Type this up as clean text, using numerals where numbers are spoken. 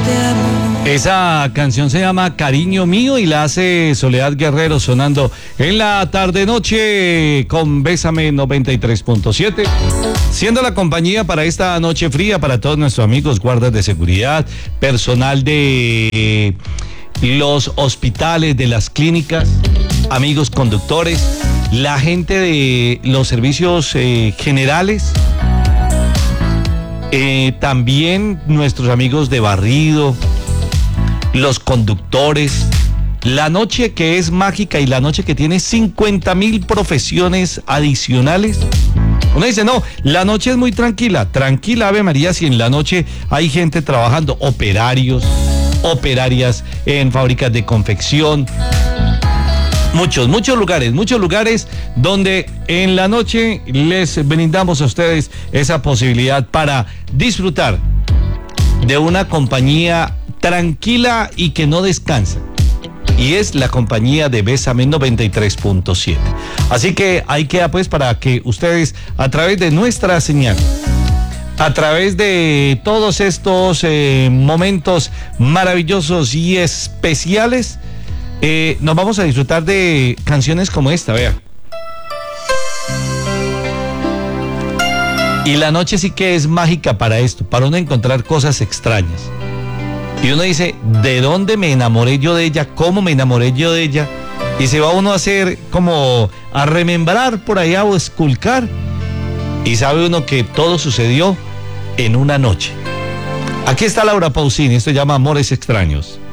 Esa canción se llama Cariño Mío y la hace Soledad Guerrero, sonando en la tarde-noche con Bésame 93.7. Siendo la compañía para esta noche fría para todos nuestros amigos guardas de seguridad, personal de los hospitales, de las clínicas, amigos conductores, la gente de los servicios generales, también nuestros amigos de barrido, los conductores, la noche que es mágica y la noche que tiene 50,000 profesiones adicionales. Uno dice, no, la noche es muy tranquila. Tranquila, Ave María, si en la noche hay gente trabajando, operarios, operarias en fábricas de confección. Muchos lugares donde en la noche les brindamos a ustedes esa posibilidad para disfrutar de una compañía tranquila y que no descansa. Y es la compañía de Bésame 93.7. Así que ahí queda pues para que ustedes a través de nuestra señal, a través de todos estos momentos maravillosos y especiales, nos vamos a disfrutar de canciones como esta, vea. Y la noche sí que es mágica para esto, para uno encontrar cosas extrañas. Y uno dice, ¿de dónde me enamoré yo de ella? ¿Cómo me enamoré yo de ella? Y se va uno a hacer como a remembrar por allá o esculcar. Y sabe uno que todo sucedió en una noche. Aquí está Laura Pausini, esto se llama Amores Extraños.